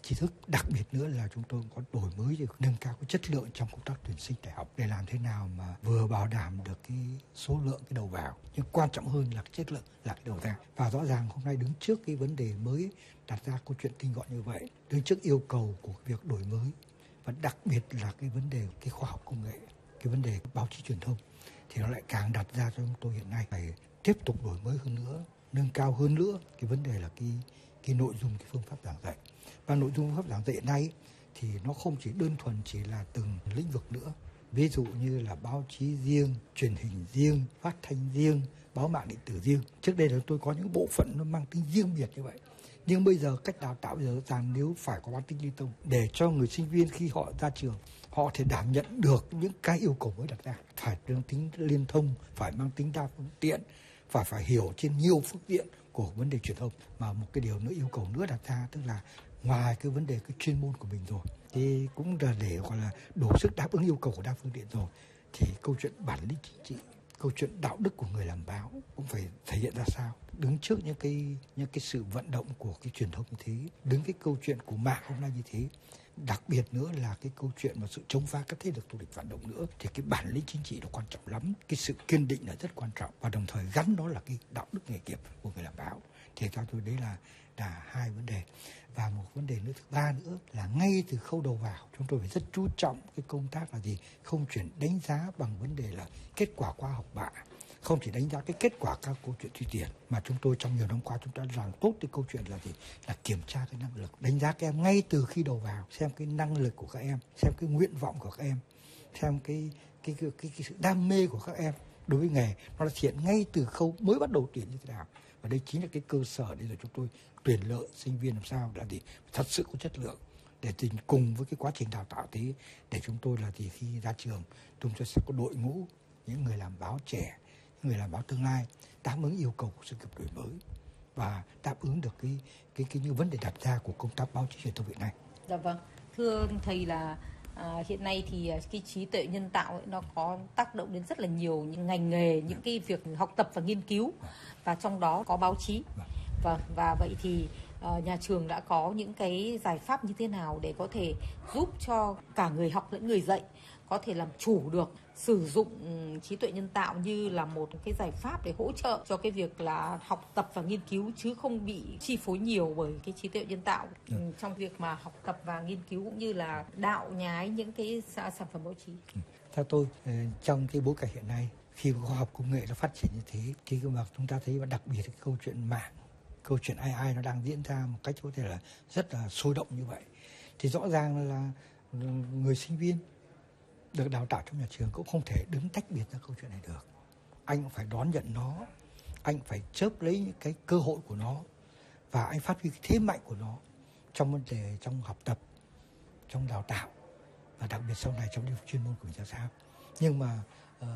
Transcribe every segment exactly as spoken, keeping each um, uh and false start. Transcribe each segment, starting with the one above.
tri thức. Đặc biệt nữa là chúng tôi có đổi mới để nâng cao cái chất lượng trong công tác tuyển sinh đại học, để làm thế nào mà vừa bảo đảm được cái số lượng cái đầu vào, nhưng quan trọng hơn là cái chất lượng là cái đầu ra. Và rõ ràng hôm nay đứng trước cái vấn đề mới đặt ra câu chuyện tinh gọn như vậy, đứng trước yêu cầu của việc đổi mới, và đặc biệt là cái vấn đề cái khoa học công nghệ, cái vấn đề báo chí truyền thông, thì nó lại càng đặt ra cho chúng tôi hiện nay phải tiếp tục đổi mới hơn nữa, nâng cao hơn nữa cái vấn đề là cái cái nội dung, cái phương pháp giảng dạy. Và nội dung phương pháp giảng dạy hiện nay thì nó không chỉ đơn thuần chỉ là từng lĩnh vực nữa. Ví dụ như là báo chí riêng, truyền hình riêng, phát thanh riêng, báo mạng điện tử riêng. Trước đây là tôi có những bộ phận nó mang tính riêng biệt như vậy. Nhưng bây giờ cách đào tạo bây giờ rằng nếu phải có mang tính liên thông để cho người sinh viên khi họ ra trường họ thể đảm nhận được những cái yêu cầu mới đặt ra, phải mang tính liên thông, phải mang tính đa phương tiện, và phải hiểu trên nhiều phương diện của vấn đề truyền thông. Mà một cái điều nữa yêu cầu nữa đặt ra tức là ngoài cái vấn đề cái chuyên môn của mình rồi thì cũng là để gọi là đủ sức đáp ứng yêu cầu của đa phương tiện rồi, thì câu chuyện bản lĩnh chính trị, câu chuyện đạo đức của người làm báo cũng phải thể hiện ra sao. Đứng trước những cái những cái sự vận động của cái truyền thông như thế, đứng cái câu chuyện của mạng hôm nay như thế, đặc biệt nữa là cái câu chuyện mà sự chống phá các thế lực thù địch phản động nữa, thì cái bản lĩnh chính trị nó quan trọng lắm, cái sự kiên định là rất quan trọng, và đồng thời gắn đó là cái đạo đức nghề nghiệp của người làm báo. Thì theo tôi đấy là là hai vấn đề. Và một vấn đề nữa thứ ba nữa là ngay từ khâu đầu vào chúng tôi phải rất chú trọng cái công tác là gì, không chuyển đánh giá bằng vấn đề là kết quả qua học bạ, không chỉ đánh giá cái kết quả các câu chuyện thi tuyển, mà chúng tôi trong nhiều năm qua chúng ta làm tốt cái câu chuyện là gì, là kiểm tra cái năng lực, đánh giá các em ngay từ khi đầu vào, xem cái năng lực của các em, xem cái nguyện vọng của các em, xem cái cái cái, cái, cái sự đam mê của các em đối với nghề, nó đã hiện ngay từ khâu mới bắt đầu tuyển như thế nào. Và đây chính là cái cơ sở để rồi chúng tôi tuyển lựa sinh viên làm sao là gì thật sự có chất lượng, để tình cùng với cái quá trình đào tạo thế, để chúng tôi là gì khi ra trường chúng tôi sẽ có đội ngũ những người làm báo trẻ, những người làm báo tương lai đáp ứng yêu cầu của sự nghiệp đổi mới và đáp ứng được cái cái cái những vấn đề đặt ra của công tác báo chí truyền thông hiện nay. Dạ vâng, thưa thầy là À, hiện nay thì cái trí tuệ nhân tạo ấy, nó có tác động đến rất là nhiều những ngành nghề, những cái việc học tập và nghiên cứu, và trong đó có báo chí. Và, và vậy thì uh, nhà trường đã có những cái giải pháp như thế nào để có thể giúp cho cả người học lẫn người dạy có thể làm chủ được sử dụng trí tuệ nhân tạo như là một cái giải pháp để hỗ trợ cho cái việc là học tập và nghiên cứu, chứ không bị chi phối nhiều bởi cái trí tuệ nhân tạo ừ. trong việc mà học tập và nghiên cứu cũng như là đạo nhái những cái sản phẩm báo chí. Theo tôi, trong cái bối cảnh hiện nay khi khoa học công nghệ nó phát triển như thế, thì mà chúng ta thấy đặc biệt cái câu chuyện mạng, câu chuyện a i nó đang diễn ra một cách có thể là rất là sôi động như vậy, thì rõ ràng là người sinh viên được đào tạo trong nhà trường cũng không thể đứng tách biệt ra câu chuyện này được. Anh cũng phải đón nhận nó, anh phải chớp lấy những cái cơ hội của nó, và anh phát huy cái thế mạnh của nó trong vấn đề trong học tập, trong đào tạo, và đặc biệt sau này trong điều chuyên môn của mình ra sao. Nhưng mà uh,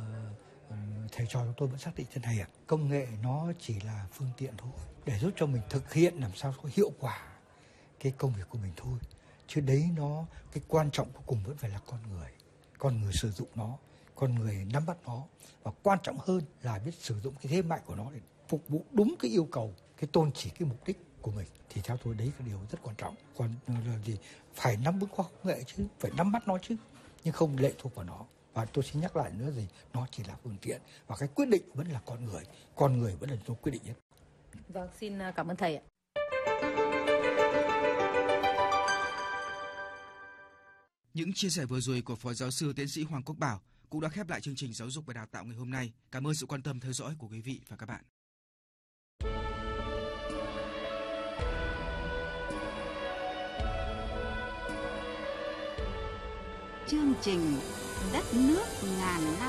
thầy trò chúng tôi vẫn xác định thế này ạ, công nghệ nó chỉ là phương tiện thôi để giúp cho mình thực hiện làm sao có hiệu quả cái công việc của mình thôi, chứ đấy nó cái quan trọng cuối cùng vẫn phải là con người. Con người sử dụng nó, con người nắm bắt nó, và quan trọng hơn là biết sử dụng cái thế mạnh của nó để phục vụ đúng cái yêu cầu, cái tôn chỉ, cái mục đích của mình. Thì theo tôi đấy là điều rất quan trọng. Còn là gì, phải nắm vững khoa học công nghệ chứ, phải nắm bắt nó chứ, nhưng không lệ thuộc vào nó. Và tôi xin nhắc lại nữa gì, nó chỉ là phương tiện, và cái quyết định vẫn là con người, con người vẫn là do quyết định nhất. Vâng, xin cảm ơn thầy ạ. Những chia sẻ vừa rồi của Phó Giáo sư Tiến sĩ Hoàng Quốc Bảo cũng đã khép lại chương trình Giáo dục và Đào tạo ngày hôm nay. Cảm ơn sự quan tâm theo dõi của quý vị và các bạn. Chương trình Đất nước ngàn năm